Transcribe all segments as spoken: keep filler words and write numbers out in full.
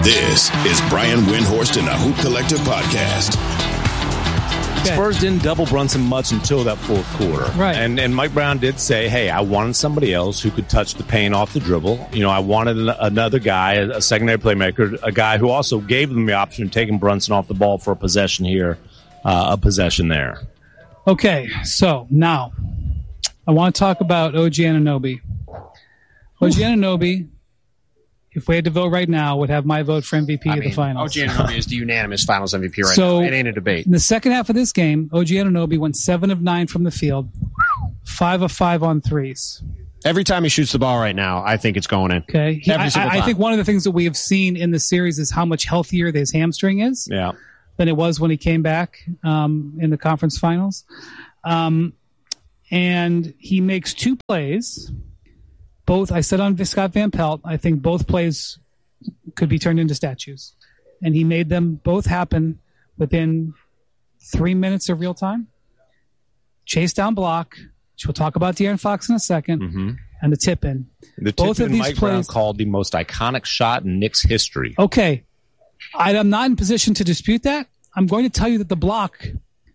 This is Brian Windhorst and the Hoop Collective podcast. Okay. Spurs didn't double Brunson much until that fourth quarter. Right. And and Mike Brown did say, hey, I wanted somebody else who could touch the paint off the dribble. You know, I wanted an, another guy, a secondary playmaker, a guy who also gave them the option of taking Brunson off the ball for a possession here, uh, a possession there. Okay, so now I want to talk about O G Anunoby. O G Anunoby, if we had to vote right now, would have my vote for M V P I of mean, the finals. O G Anunoby is the unanimous finals M V P right so, now. It ain't a debate. In the second half of this game, O G Anunoby went seven of nine from the field, five of five on threes. Every time he shoots the ball right now, I think it's going in. Okay, he, Every I, single I, time. I think one of the things that we have seen in the series is how much healthier his hamstring is Yeah. than it was when he came back um, in the conference finals. Um, and he makes two plays. Both, I said on Scott Van Pelt, I think both plays could be turned into statues. And he made them both happen within three minutes of real time. Chase down block, which we'll talk about De'Aaron Fox in a second, Mm-hmm. and the tip in. The Both tip of in these Mike Brown plays- called the most iconic shot in Knicks history. Okay, I, I'm not in position to dispute that. I'm going to tell you that the block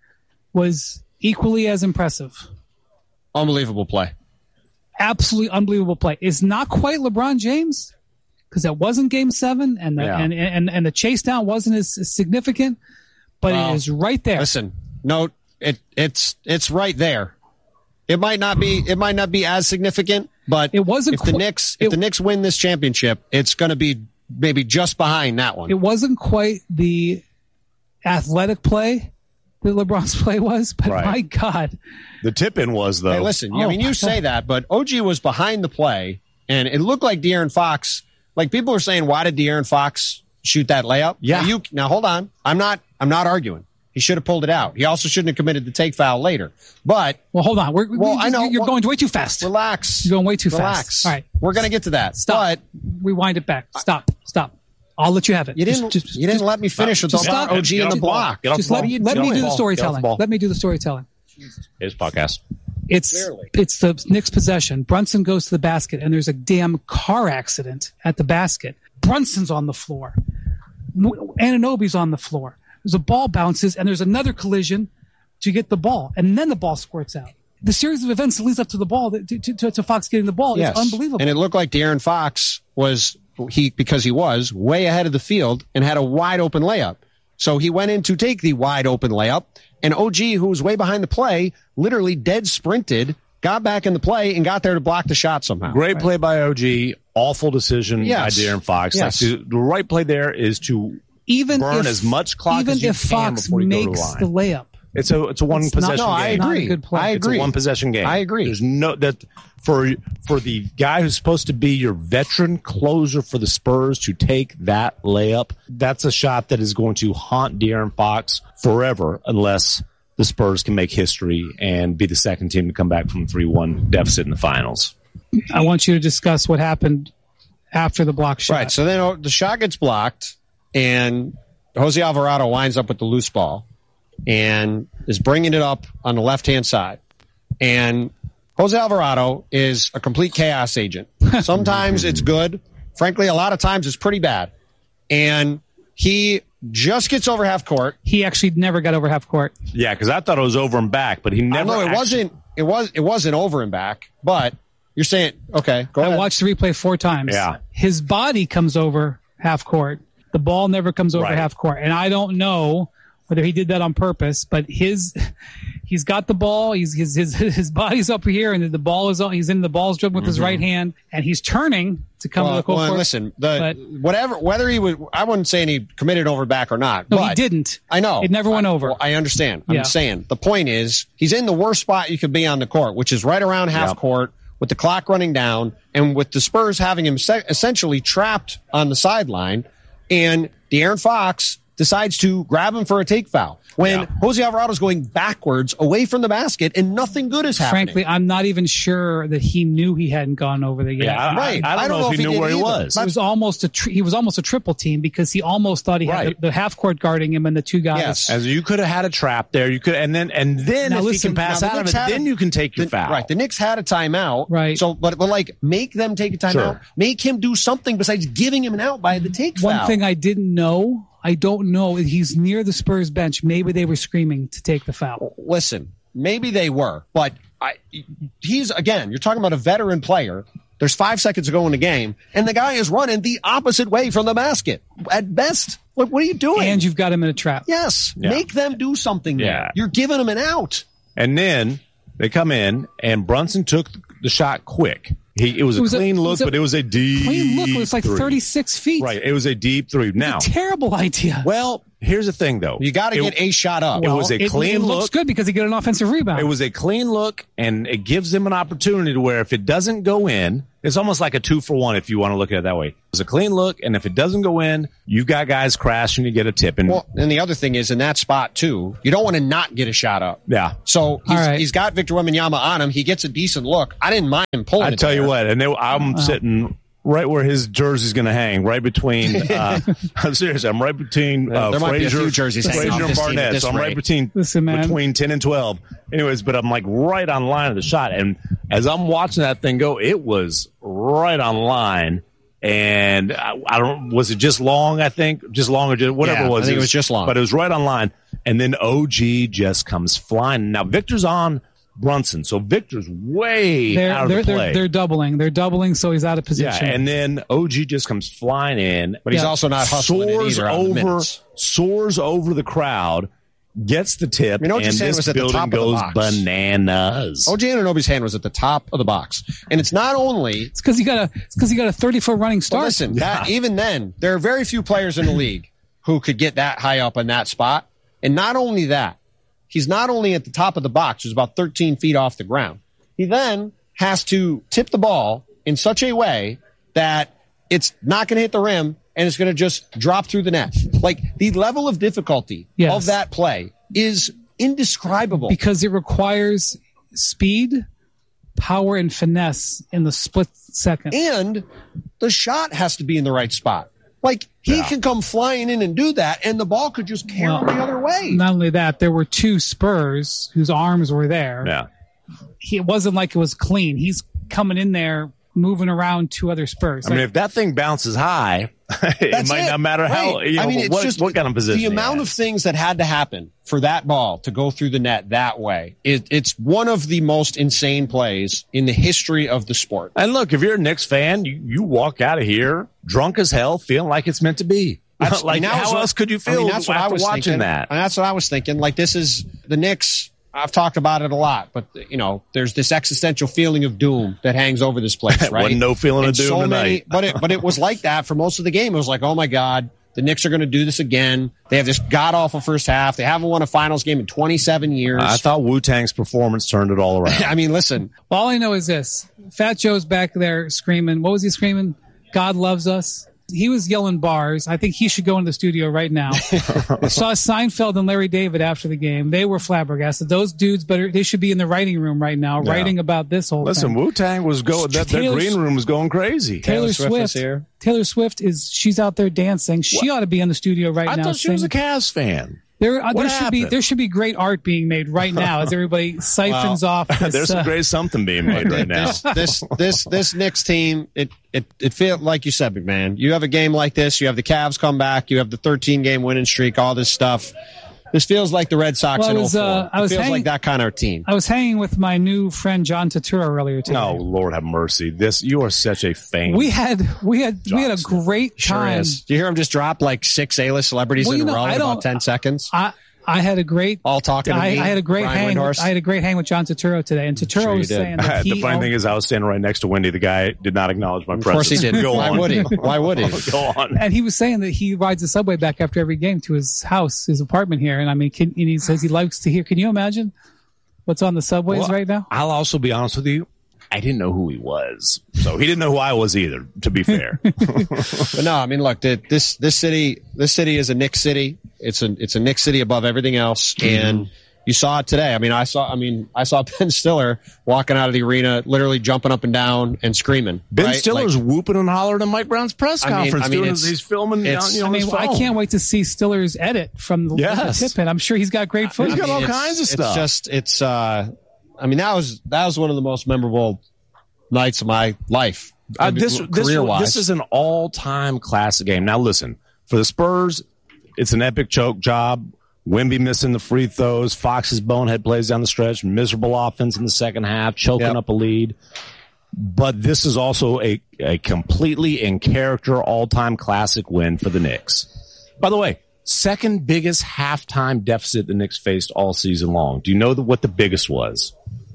was equally as impressive. Unbelievable play. Absolutely unbelievable play. It's not quite LeBron James because that wasn't Game Seven, and the Yeah. and, and and the chase down wasn't as, as significant, but Well, it is right there. Listen, no, it it's it's right there. It might not be it might not be as significant, but It wasn't if the qu- Knicks if it- the Knicks win this championship, it's going to be maybe just behind that one. It wasn't quite the athletic play that LeBron's play was, but Right. my God, The tip in was, though. Hey, listen, I Oh, mean, you my say that, but O G was behind the play, and it looked like De'Aaron Fox. Like people are saying, why did De'Aaron Fox shoot that layup? Yeah. Now, you, now hold on. I'm not. I'm not arguing. He should have pulled it out. He also shouldn't have committed the take foul later. But well, hold on. We're, Well, we I just- know. you're Well, going way too fast. relax. You're going way too relax. fast. All right. We're gonna get to that. Stop. But Rewind it back. Stop. Stop. I'll let you have it. you didn't. Just- just- you didn't just- let me finish with just the stop. O G Get in off the the ball. block. Get off Just the let, ball. let Get me off do the the ball. Get off storytelling. the ball. Let me do the storytelling. His podcast. It's Clearly. it's the Knicks' possession. Brunson goes to the basket, and there's a damn car accident at the basket. Brunson's on the floor. Anunoby's on the floor. There's a ball bounces, and there's another collision to get the ball, and then the ball squirts out. The series of events that leads up to the ball, to, to, to Fox getting the ball, Yes. is unbelievable. And it looked like De'Aaron Fox was he because he was way ahead of the field and had a wide open layup. So he went in to take the wide open layup, and O G, who was way behind the play, literally dead sprinted, got back in the play, and got there to block the shot somehow. Great play by O G. Awful decision Yes. by De'Aaron Fox. Yes. Like, the, the right play there is to even burn if, as much clock even as you if can Fox before you go to the makes line. the layup, It's a it's a one It's not- possession No, I game. Not a agree. good play. I It's a agree. one possession game. I agree. There's no that for for the guy who's supposed to be your veteran closer for the Spurs to take that layup. That's a shot that is going to haunt De'Aaron Fox forever unless the Spurs can make history and be the second team to come back from a three one deficit in the finals. I want you to discuss what happened after the block shot. Right. So then oh, the shot gets blocked, and Jose Alvarado winds up with the loose ball and is bringing it up on the left-hand side. And Jose Alvarado is a complete chaos agent. Sometimes it's good. Frankly, a lot of times it's pretty bad. And he just gets over half court. He actually never got over half court. Yeah, because I thought it was over and back, but he never. No, it actually- wasn't. It was. It wasn't over and back. But you're saying, okay, go I ahead. watched the replay four times. Yeah. His body comes over half court. The ball never comes over Right. half court. And I don't know whether he did that on purpose, but his he's got the ball. He's his his his body's up here, and the ball is he's in the ball's dribbling with his right hand, and he's turning to come Well, to the goal. well, court. listen, the But- whatever, whether he would, I wouldn't say he committed over back or not. No, but he didn't. I know It never went I, over. well, I understand. I'm Yeah. saying the point is he's in the worst spot you could be on the court, which is right around half Yep. court with the clock running down, and with the Spurs having him se- essentially trapped on the sideline, and De'Aaron Fox decides to grab him for a take foul when Yeah. Jose Alvarado's going backwards away from the basket and nothing good is happening. Frankly, I'm not even sure that he knew he hadn't gone over the Yeah, gap. I, Right. I, I don't know if he knew did where he either. was. It was almost a tri- he was almost a triple team because he almost thought he had Right. the, the half court guarding him and the two guys. Yes. As you could have had a trap there, you could, and then and then Now if listen, he can pass now the out of Knicks it, had then a- you can take your The- foul. Right. The Knicks had a timeout. Right. So, but, but like, make them take a timeout. Sure. Make him do something besides giving him an out by the take One foul. thing I didn't know, I don't know, he's near the Spurs bench. Maybe they were screaming to take the foul. Listen, maybe they were, but I, he's, again, you're talking about a veteran player. There's five seconds to go in the game, and the guy is running the opposite way from the basket. At best, what, what are you doing? And you've got him in a trap. yes, Yeah. make them do something there. Yeah. You're giving them an out. And then they come in, and Brunson took the shot quick. He, it was a It was a- clean it look, was a but it was a deep Clean look, it was like three. thirty-six feet. Right, it was a deep three. Now, Terrible idea. well, here's the thing, though. You got to It- get a shot up. it was a it, clean it looks look. good because he got an offensive rebound. It was a clean look, and it gives them an opportunity to where if it doesn't go in, it's almost like a two for one if you want to look at it that way. It's a clean look, and if it doesn't go in, you've got guys crashing to get a tip. And Well, and the other thing is in that spot too, you don't want to not get a shot up. yeah, So he's, All right. he's got Victor Wembanyama on him. He gets a decent look. I didn't mind him pulling I it tell you there. what, and they, I'm sitting right where his jersey's going to hang, right between. Uh, I'm serious. I'm right between uh, There might be a Frazier, few jerseys hanging off Frazier and this team at Barnett. this So I'm right rate. between Listen, man. between ten and twelve. Anyways, but I'm like right on line of the shot, and as I'm watching that thing go, it was right on line. And I, I don't was it just long? I think just long or just whatever Yeah, it was. I think it was just long. but it was right on line. And then O G just comes flying. Now Victor's on Brunson, so Victor's way they're, out of they're, the play. they're, they're doubling. They're doubling, so he's out of Yeah, position. and then O G just comes flying in, But he's Yeah. also not hustling it soars either on the over, minutes. soars over the crowd, gets the tip, You know what you're and saying this was at the building top of the goes box. bananas. O G Anunoby's hand was at the top of the box. And it's not only it's because he got a it's because he got a thirty foot running But start. listen, that, even then, there are very few players in the league who could get that high up in that spot. And not only that, he's not only at the top of the box, which is about thirteen feet off the ground. He then has to tip the ball in such a way that it's not going to hit the rim and it's going to just drop through the net. Like the level of difficulty Yes. of that play is indescribable. because it requires speed, power, and finesse in the split second. And the shot has to be in the right spot. Like he Yeah. can come flying in and do that, and the ball could just carry Well, the other way. Not only that, there were two Spurs whose arms were there. Yeah, He, it wasn't like it was clean. He's coming in there, moving around two other Spurs. I mean, Like, if that thing bounces high, it That's might it. not matter how. Right. You know, I mean, it's what, just what kind of position. the he amount of has. things that had to happen for that ball to go through the net that way. It, it's one of the most insane plays in the history of the sport. And look, if you're a Knicks fan, you, you walk out of here drunk as hell, feeling like it's meant to be. That's- like, I mean, that was how what- else could you I feel mean, that's what I after was watching thinking. that? And that's what I was thinking. Like, this is the Knicks. I've talked about it a lot, but you know, there's this existential feeling of doom that hangs over this place, right? Wasn't no feeling of And doom so tonight. many, but it, but it was like that for most of the game. It was like, oh my God, the Knicks are going to do this again. They have this god awful first half. They haven't won a finals game in twenty-seven years. I thought Wu Tang's performance turned it all around. I mean, listen, all I know is this: Fat Joe's back there screaming. What was he screaming? God loves us. He was yelling bars. I think he should go into the studio right now. I saw Seinfeld and Larry David after the game. They were flabbergasted. Those dudes better. They should be in the writing room right now, Yeah. writing about this whole Listen, thing. Wu Tang was going. That, that Taylor- green room was going crazy. Taylor, Taylor Swift was Swift. here. Taylor Swift is. She's out there dancing. She ought to be in the studio right I now. thought she was a singing. Cavs fan. There, uh, What there should be happened? there should be great art being made right now as everybody siphons off. This, There's some uh, great something being made right now. this this this this Knicks team, it it it feels like you said, McMahon. You have a game like this, you have the Cavs come back, you have the thirteen game winning streak, all this stuff. This feels like the Red Sox Well, I in was, oh four. uh, I It was feels hanging- like that kind of team. I was hanging with my new friend John Turturro earlier today. No, Lord have mercy. This you are such a fan. We had we had we had a Johnson. great Sure time. is. Do you hear him just drop like six A-list celebrities Well, in you a know, row I in about don't- ten seconds? I I had a great All talking to I, me, I had a great Brian hang. Windhorst? I had a great hang with John Turturro today, and Turturro Sure you was did. saying that he the funny owned- thing is, I was standing right next to Wendy. The guy did not acknowledge my Of course he presence. did. Go Why on. would he? Why would he? Go on. and he was saying that he rides the subway back after every game to his house, his apartment here. And I mean, can, and he says he likes to hear. Can you imagine what's on the subways Well, right now? I'll also be honest with you. I didn't know who he was, so he didn't know who I was either. To be fair, But no, I mean, look, the, this this city this city is a Knicks city. It's a it's a Knicks city above everything else, mm-hmm. and you saw it today. I mean, I saw I mean, I saw Ben Stiller walking out of the arena, literally jumping up and down and screaming. Ben right? Stiller's like, whooping and hollering at Mike Brown's press I mean, conference. I mean, doing it's, his, he's filming. It's, you know, I mean, his I phone. can't wait to see Stiller's edit from the, yes. the tip in. I'm sure he's got great footage. He's got all it's, kinds of stuff. It's just it's. uh I mean, that was that was one of the most memorable nights of my life. Uh, this this, career-wise. this is an all-time classic game. Now, listen, for the Spurs, it's an epic choke job. Wemby missing the free throws. Fox's bonehead plays down the stretch. Miserable offense in the second half, choking yep. up a lead. But this is also a, a completely in character all-time classic win for the Knicks. By the way, second biggest halftime deficit the Knicks faced all season long. Do you know the, what the biggest was?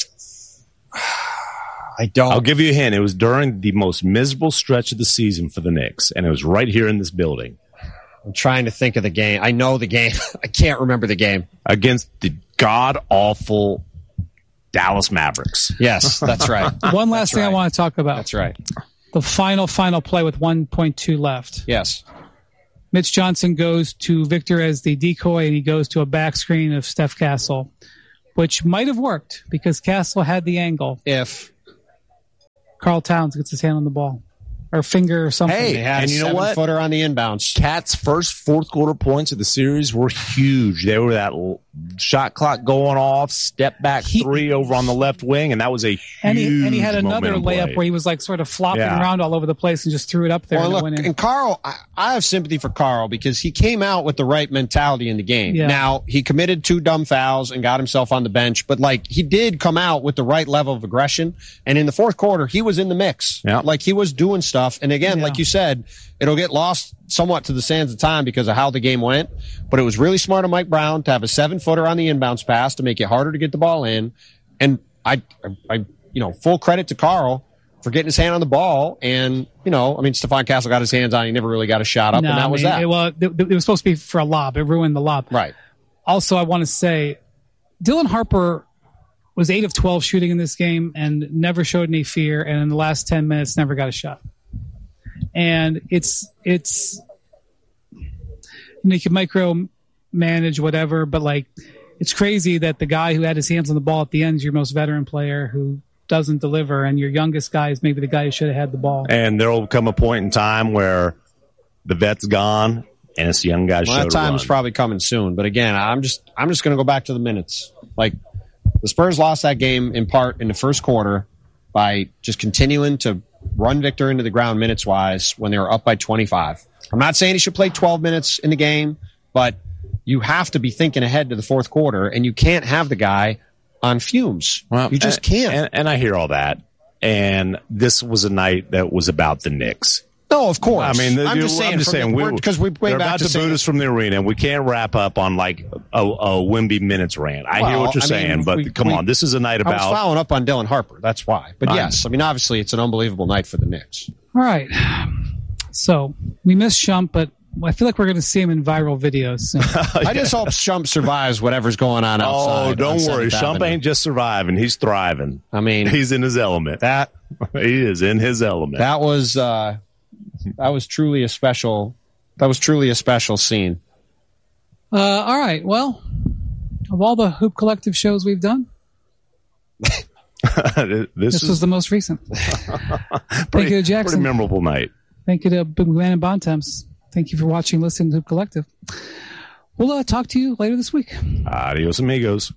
I don't. I'll give you a hint. It was during the most miserable stretch of the season for the Knicks, and it was right here in this building. I'm trying to think of the game. I know the game. I can't remember the game. Against the god-awful Dallas Mavericks. Yes, that's right. One That's last thing right. I want to talk about. That's right. The final, final play with one point two left. Yes. Mitch Johnson goes to Victor as the decoy, and he goes to a back screen of Steph Castle, which might have worked because Castle had the angle. If Karl Towns gets his hand on the ball. Or finger or something. Hey, they had and a you know what? seven-footer on the inbounds. Cat's first fourth quarter points of the series were huge. They were that l- shot clock going off, step back He- three over on the left wing, and that was a huge And he, and he had another momentum layup play. where he was like sort of flopping Yeah. around all over the place and just threw it up there Well, and it look, went in. and Carl, I, I have sympathy for Carl because he came out with the right mentality in the game. Yeah. Now, he committed two dumb fouls and got himself on the bench, but like he did come out with the right level of aggression. And in the fourth quarter, he was in the mix. Yeah. Like he was doing stuff. And again, Yeah. like you said, it'll get lost somewhat to the sands of time because of how the game went. But it was really smart of Mike Brown to have a seven footer on the inbounds pass to make it harder to get the ball in. And I, I, I you know, full credit to Carl for getting his hand on the ball. And, you know, I mean, Stephon Castle got his hands on. He never really got a shot up, No, and that I was mean, that. It, well, it, it was supposed to be for a lob. It ruined the lob. Right. Also, I want to say Dylan Harper was eight of twelve shooting in this game and never showed any fear. And in the last ten minutes, never got a shot. And it's, it's, you can micro manage whatever, but like, it's crazy that the guy who had his hands on the ball at the end is your most veteran player who doesn't deliver, and your youngest guy is maybe the guy who should have had the ball. And there will come a point in time where the vet's gone and it's the young guy's Well, show that to time run. is probably coming soon. But again, I'm just I'm just going to go back to the minutes. Like the Spurs lost that game in part in the first quarter by just continuing to run Victor into the ground minutes wise when they were up by twenty-five. I'm not saying he should play twelve minutes in the game, but you have to be thinking ahead to the fourth quarter, and you can't have the guy on fumes. Well, you just and, can't. And, and I hear all that. And this was a night that was about the Knicks. No, of course. I mean, the, I'm just saying. I'm just saying we, because we way they're back about to, to, boot us from the arena, and we can't wrap up on like a, a Wemby minutes rant. I hear Well, what you're I saying, mean, but we- come we- on, this is a night I was about. following up on Dylan Harper. That's why. But I'm- yes, I mean, obviously, it's an unbelievable night for the Knicks. All right. So we missed Shump, but I feel like we're going to see him in viral videos soon. I just hope Shump survives whatever's going on outside. Oh, don't on worry, seventh Shump Avenue. ain't just surviving; he's thriving. I mean, He's in his element. that He is in his element. that was uh, that was truly a special. That was truly a special scene. uh, all right. Well, of all the Hoop Collective shows we've done, this this is was the most recent. pretty, Thank you to Jackson. pretty memorable night. Thank you to Big Man and Bontemps. Thank you for watching, listening to Hoop Collective. We'll uh, talk to you later this week. Adios, amigos.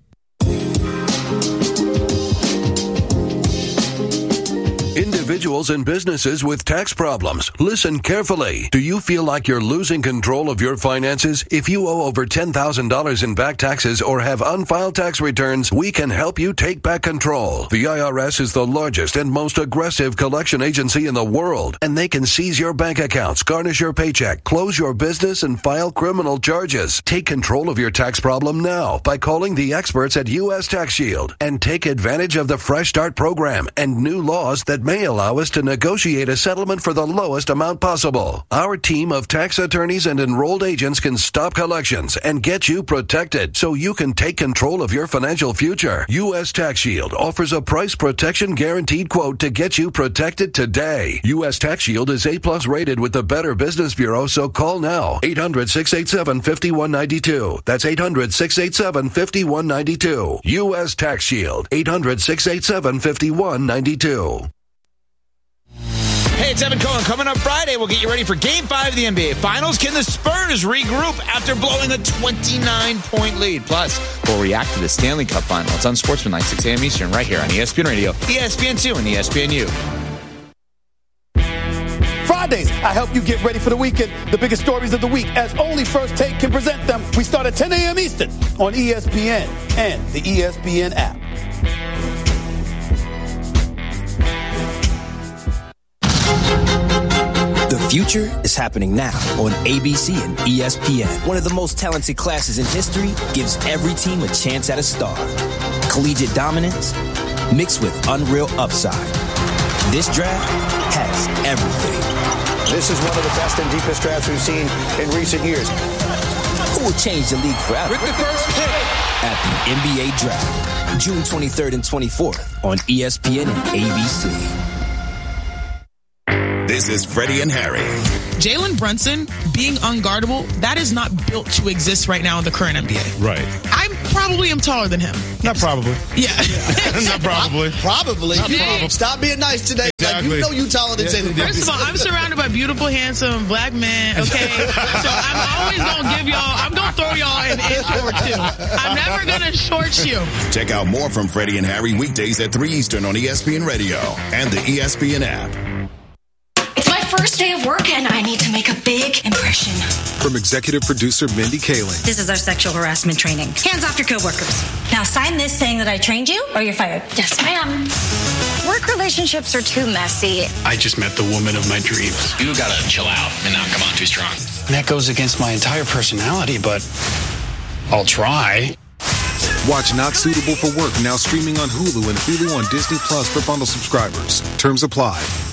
Individuals and businesses with tax problems, listen carefully. Do you feel like you're losing control of your finances? If you owe over ten thousand dollars in back taxes or have unfiled tax returns, we can help you take back control. The I R S is the largest and most aggressive collection agency in the world, and they can seize your bank accounts, garnish your paycheck, close your business, and file criminal charges. Take control of your tax problem now by calling the experts at U S Tax Shield and take advantage of the Fresh Start program and new laws that may allow allow us to negotiate a settlement for the lowest amount possible. Our team of tax attorneys and enrolled agents can stop collections and get you protected so you can take control of your financial future. U S Tax Shield offers a price protection guaranteed quote to get you protected today. U S Tax Shield is A plus rated with the Better Business Bureau, so call now. eight hundred, six eight seven, five one nine two. That's eight hundred, six eight seven, five one nine two. U S Tax Shield. eight hundred, six eight seven, five one nine two. Hey, it's Evan Cohen. Coming up Friday, we'll get you ready for Game five of the N B A Finals. Can the Spurs regroup after blowing a twenty-nine point lead? Plus, we'll react to the Stanley Cup Final. It's on Sportsman, six a.m. Eastern, right here on E S P N Radio, E S P N two, and E S P N U. Fridays, I help you get ready for the weekend. The biggest stories of the week, as only First Take can present them. We start at ten a.m. Eastern on E S P N and the E S P N app. The future is happening now on A B C and E S P N. One of the most talented classes in history gives every team a chance at a star. Collegiate dominance mixed with unreal upside. This draft has everything. This is one of the best and deepest drafts we've seen in recent years. Who will change the league forever? With the first pick at the N B A Draft, June twenty-third and twenty-fourth on E S P N and A B C. This is Freddie and Harry. Jalen Brunson being unguardable, that is not built to exist right now in the current N B A. Right. I probably am taller than him. Not probably. Yeah. Not probably. Probably. Not probably. Stop being nice today. Exactly. Like, you know you taller than Jalen Brunson. First of all, I'm surrounded by beautiful, handsome black men, okay? So I'm always going to give y'all, I'm going to throw y'all an inch or two. I'm never going to short you. Check out more from Freddie and Harry weekdays at three Eastern on E S P N Radio and the E S P N app. First day of work and I need to make a big impression. From executive producer Mindy Kaling. This is our sexual harassment training. Hands off your coworkers. Now sign this saying that I trained you or you're fired. Yes, ma'am. Work relationships are too messy. I just met the woman of my dreams. You gotta chill out and not come on too strong. That goes against my entire personality, but I'll try. Watch Not Suitable for Work now streaming on Hulu and Hulu on Disney Plus for bundle subscribers. Terms apply.